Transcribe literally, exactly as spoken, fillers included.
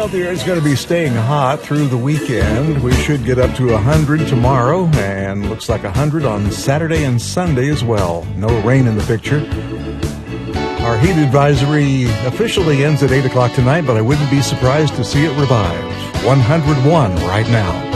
Well, the air is going to be staying hot through the weekend. We should get up to one hundred tomorrow, and looks like one hundred on Saturday and Sunday as well. No rain in the picture. Our heat advisory officially ends at eight o'clock tonight, but I wouldn't be surprised to see it revived. one hundred one right now.